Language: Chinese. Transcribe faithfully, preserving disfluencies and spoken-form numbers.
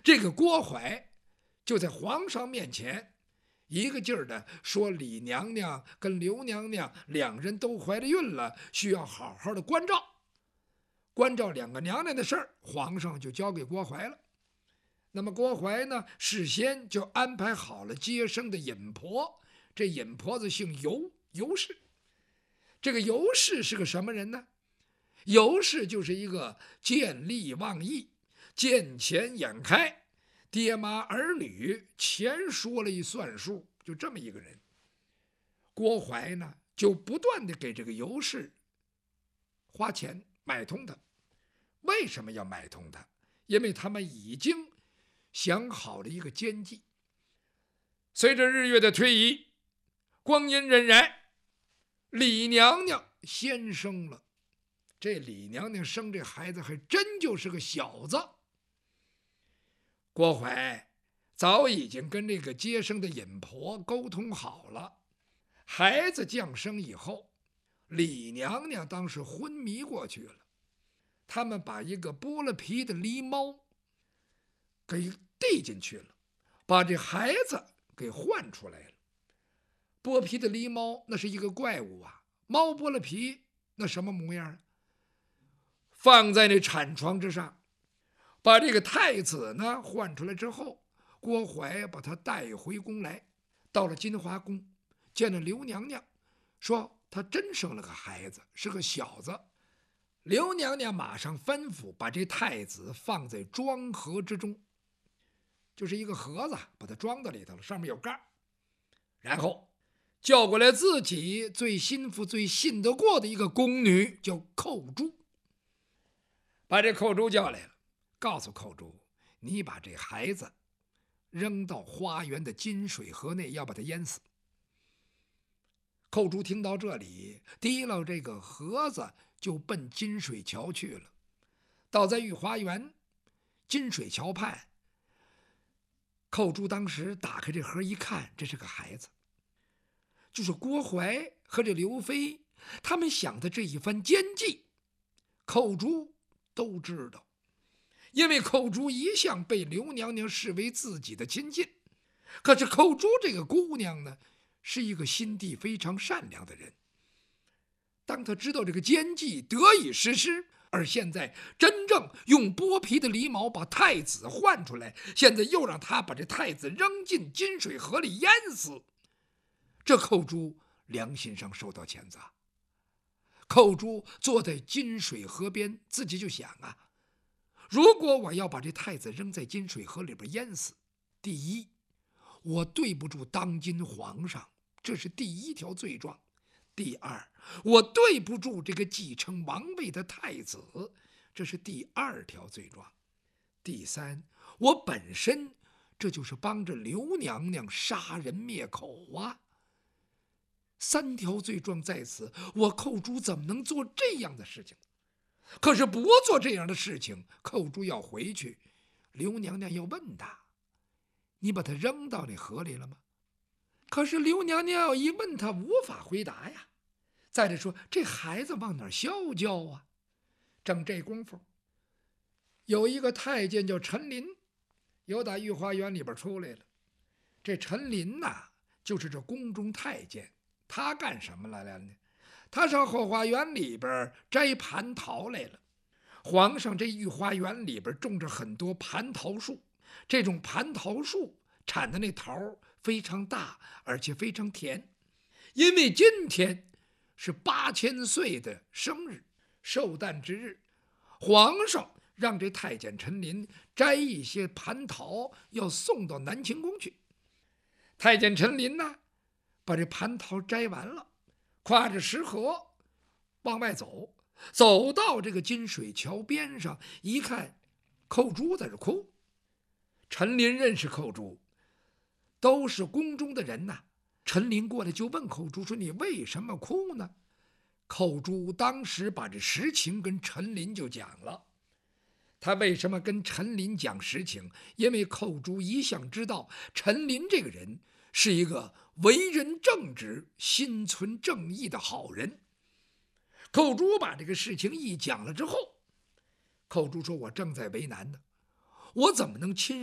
这个郭槐就在皇上面前一个劲儿的说李娘娘跟刘娘娘两人都怀了孕了，需要好好的关照。关照两个娘娘的事儿，皇上就交给郭槐了。那么郭槐呢，事先就安排好了接生的尹婆，这尹婆子姓尤，尤氏。这个尤氏是个什么人呢？尤氏就是一个见利忘义、见钱眼开，爹妈儿女钱说了一算数，就这么一个人。郭槐呢，就不断的给这个尤氏花钱买通他。为什么要买通他？因为他们已经想好了一个奸计。随着日月的推移，光阴荏苒，李娘娘先生了。这李娘娘生这孩子还真就是个小子。郭槐早已经跟这个接生的尹婆沟通好了，孩子降生以后，李娘娘当时昏迷过去了。他们把一个剥了皮的狸猫给递进去了，把这孩子给换出来了。剥皮的狸猫那是一个怪物啊，猫剥了皮那什么模样？放在那产床之上，把这个太子呢换出来之后，郭槐把他带回宫来，到了金华宫，见了刘娘娘，说他真生了个孩子，是个小子。刘娘娘马上吩咐把这太子放在装盒之中，就是一个盒子，把它装到里头了，上面有盖。然后叫过来自己最心腹最信得过的一个宫女，叫寇珠，把这寇珠叫来了，告诉寇珠，你把这孩子扔到花园的金水河内，要把它淹死。寇珠听到这里，提了这个盒子就奔金水桥去了。倒在御花园金水桥畔，寇珠当时打开这盒一看，这是个孩子，就是郭槐和这刘妃他们想的这一番奸计，寇珠都知道。因为寇珠一向被刘娘娘视为自己的亲近，可是寇珠这个姑娘呢，是一个心地非常善良的人。当她知道这个奸计得以实施，而现在真正用剥皮的狸猫把太子换出来，现在又让他把这太子扔进金水河里淹死，这寇珠良心上受到谴责。寇珠坐在金水河边，自己就想啊，如果我要把这太子扔在金水河里边淹死，第一，我对不住当今皇上，这是第一条罪状；第二，我对不住这个继承王位的太子，这是第二条罪状；第三，我本身这就是帮着刘娘娘杀人灭口啊。三条罪状在此，我寇珠怎么能做这样的事情？可是不做这样的事情，寇珠要回去，刘娘娘要问他，你把他扔到那河里了吗？可是刘娘娘要一问他，无法回答呀。再者说，这孩子往哪消交啊？正这功夫，有一个太监叫陈琳，由打御花园里边出来了。这陈琳呐、啊，就是这宫中太监。他干什么来了呢？他上后花园里边摘蟠桃来了。皇上这御花园里边种着很多蟠桃树，这种蟠桃树产的那桃非常大，而且非常甜。因为今天是八千岁的生日，寿诞之日，皇上让这太监陈琳摘一些蟠桃，要送到南清宫去。太监陈琳呢，把这蟠桃摘完了，挎着食盒往外走，走到这个金水桥边上，一看寇珠在这哭。陈琳认识寇珠，都是宫中的人呐、啊。陈琳过来就问寇珠说，你为什么哭呢？寇珠当时把这实情跟陈琳就讲了。他为什么跟陈琳讲实情？因为寇珠一向知道陈琳这个人是一个为人正直、心存正义的好人。寇珠把这个事情一讲了之后，寇珠说，我正在为难呢，我怎么能亲